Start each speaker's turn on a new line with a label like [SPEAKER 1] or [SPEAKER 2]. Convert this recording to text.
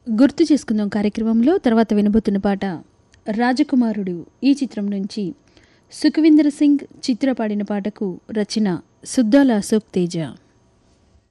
[SPEAKER 1] గుర్తు చేసుకుందాం కార్యక్రమంలో తర్వాత వినబోతున్న పాట రాజకుమారుడు ఈ చిత్రం నుంచి సుఖవిందర్ సింగ్ చిత్ర పాడిన పాటకు రచన సుద్దాల అశోక్ తేజ.